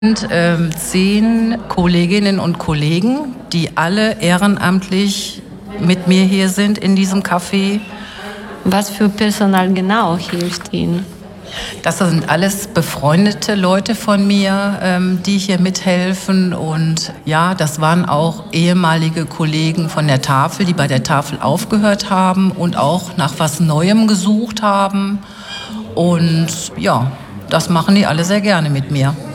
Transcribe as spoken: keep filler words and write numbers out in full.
Und ähm, zehn Kolleginnen und Kollegen, die alle ehrenamtlich mit mir hier sind in diesem Café. Was für Personal genau hilft Ihnen? Das sind alles befreundete Leute von mir, ähm, die hier mithelfen. Und ja, das waren auch ehemalige Kollegen von der Tafel, die bei der Tafel aufgehört haben und auch nach was Neuem gesucht haben. Und ja, das machen die alle sehr gerne mit mir.